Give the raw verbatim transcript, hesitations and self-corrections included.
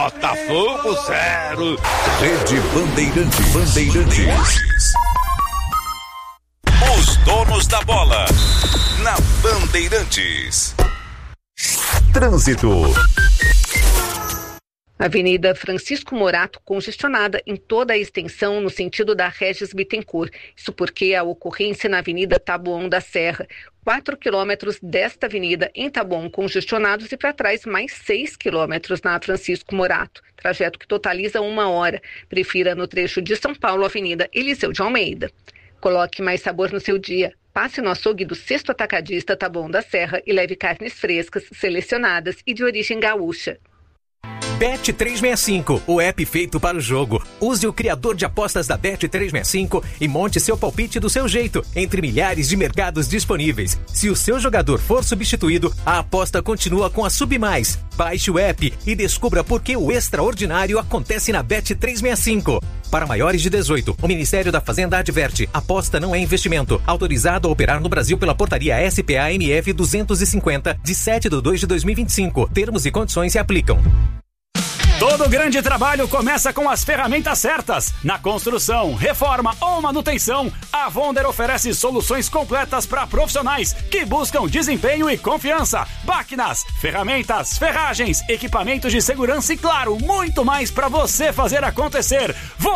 Botafogo zero. Rede Bandeirantes. Bandeirantes. Os donos da bola. Na Bandeirantes. Trânsito. Avenida Francisco Morato congestionada em toda a extensão no sentido da Regis Bittencourt. Isso porque a ocorrência na Avenida Taboão da Serra. Quatro quilômetros desta avenida em Taboão congestionados e para trás mais seis quilômetros na Francisco Morato. Trajeto que totaliza uma hora. Prefira no trecho de São Paulo, Avenida Eliseu de Almeida. Coloque mais sabor no seu dia. Passe no açougue do Sexto Atacadista Taboão da Serra e leve carnes frescas, selecionadas e de origem gaúcha. Bet trezentos e sessenta e cinco, o app feito para o jogo. Use o criador de apostas da Bet trezentos e sessenta e cinco e monte seu palpite do seu jeito, entre milhares de mercados disponíveis. Se o seu jogador for substituído, a aposta continua com a Submais. Baixe o app e descubra por que o extraordinário acontece na Bet trezentos e sessenta e cinco. Para maiores de dezoito, o Ministério da Fazenda adverte: aposta não é investimento. Autorizado a operar no Brasil pela portaria S P A M F duzentos e cinquenta, de sete de dois de dois mil e vinte e cinco. Termos e condições se aplicam. Todo grande trabalho começa com as ferramentas certas. Na construção, reforma ou manutenção, a Vonder oferece soluções completas para profissionais que buscam desempenho e confiança. Máquinas, ferramentas, ferragens, equipamentos de segurança e, claro, muito mais para você fazer acontecer.